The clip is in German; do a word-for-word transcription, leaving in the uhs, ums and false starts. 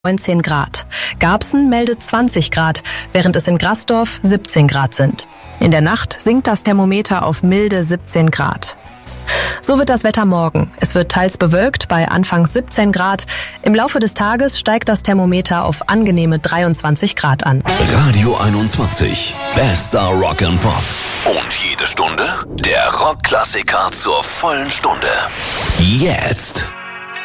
neunzehn Grad. Garbsen meldet zwanzig Grad, während es in Grasdorf siebzehn Grad sind. In der Nacht sinkt das Thermometer auf milde siebzehn Grad. So wird das Wetter morgen. Es wird teils bewölkt bei anfangs siebzehn Grad. Im Laufe des Tages steigt das Thermometer auf angenehme dreiundzwanzig Grad an. Radio einundzwanzig. Bester Rock and Pop. Und jede Stunde der Rockklassiker zur vollen Stunde. Jetzt.